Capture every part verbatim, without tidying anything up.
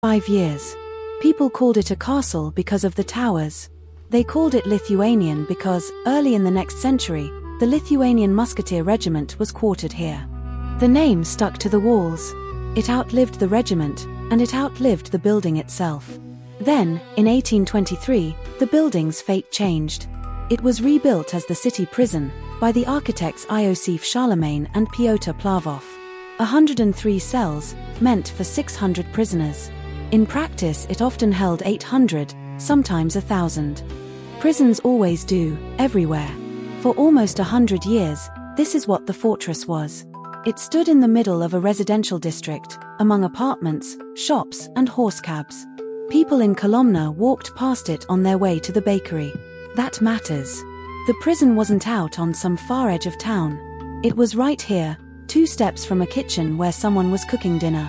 Five years. People called it a castle because of the towers. They called it Lithuanian because, early in the next century, the Lithuanian Musketeer Regiment was quartered here. The name stuck to the walls. It outlived the regiment, and it outlived the building itself. Then, in eighteen twenty-three, the building's fate changed. It was rebuilt as the city prison, by the architects Iosif Charlemagne and Pyotr Plavov. one hundred three cells, meant for six hundred prisoners. In practice it often held eight hundred, sometimes a thousand. Prisons always do, everywhere. For almost a hundred years, this is what the fortress was. It stood in the middle of a residential district, among apartments, shops, and horse cabs. People in Kolomna walked past it on their way to the bakery. That matters. The prison wasn't out on some far edge of town. It was right here, two steps from a kitchen where someone was cooking dinner.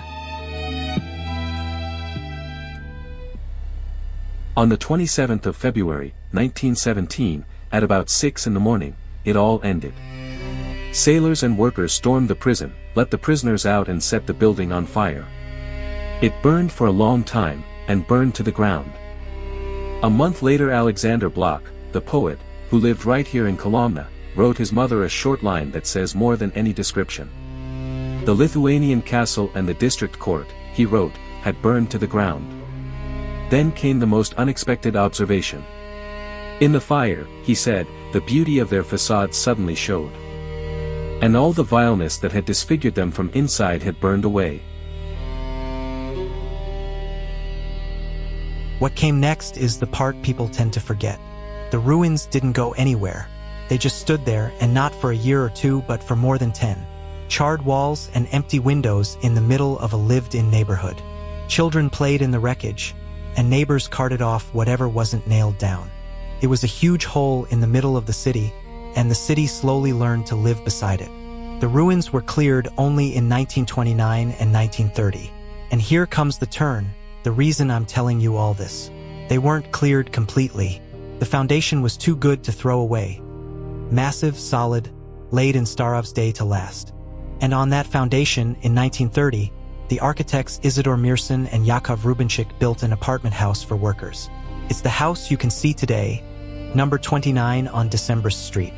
On the twenty-seventh of February, nineteen seventeen, at about six in the morning, it all ended. Sailors and workers stormed the prison, let the prisoners out and set the building on fire. It burned for a long time, and burned to the ground. A month later Alexander Blok, the poet, who lived right here in Kolomna, wrote his mother a short line that says more than any description. The Lithuanian castle and the district court, he wrote, had burned to the ground. Then came the most unexpected observation. In the fire, he said, the beauty of their facades suddenly showed. And all the vileness that had disfigured them from inside had burned away. What came next is the part people tend to forget. The ruins didn't go anywhere. They just stood there, and not for a year or two but for more than ten. Charred walls and empty windows in the middle of a lived-in neighborhood. Children played in the wreckage, and neighbors carted off whatever wasn't nailed down. It was a huge hole in the middle of the city, and the city slowly learned to live beside it. The ruins were cleared only in nineteen twenty-nine and nineteen thirty. And here comes the turn, the reason I'm telling you all this. They weren't cleared completely. The foundation was too good to throw away. Massive, solid, laid in Starov's day to last. And on that foundation, in nineteen thirty, the architects Isidor Mirson and Yakov Rubenchik built an apartment house for workers. It's the house you can see today, number twenty-nine on December Street.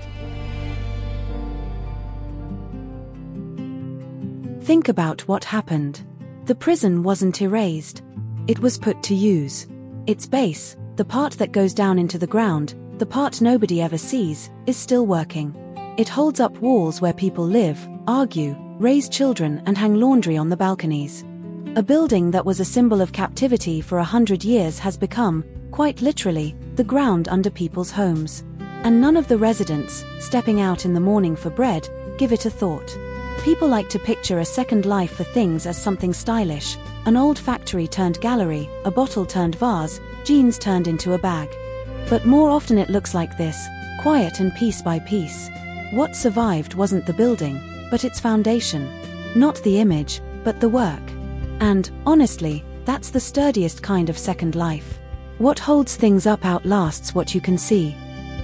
Think about what happened. The prison wasn't erased. It was put to use. Its base, the part that goes down into the ground, the part nobody ever sees, is still working. It holds up walls where people live, argue, raise children and hang laundry on the balconies. A building that was a symbol of captivity for a hundred years has become, quite literally, the ground under people's homes. And none of the residents, stepping out in the morning for bread, give it a thought. People like to picture a second life for things as something stylish, an old factory turned gallery, a bottle turned vase, jeans turned into a bag. But more often it looks like this, quiet and piece by piece. What survived wasn't the building, but its foundation. Not the image, but the work. And, honestly, that's the sturdiest kind of second life. What holds things up outlasts what you can see.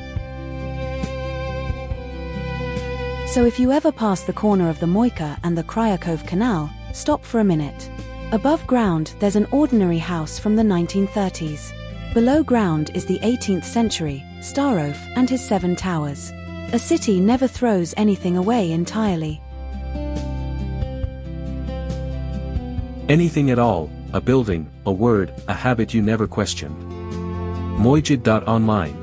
So if you ever pass the corner of the Moika and the Kryakov Canal, stop for a minute. Above ground there's an ordinary house from the nineteen thirties. Below ground is the eighteenth century, Starov and his seven towers. A city never throws anything away entirely. Anything at all, a building, a word, a habit you never questioned. Mojid dot online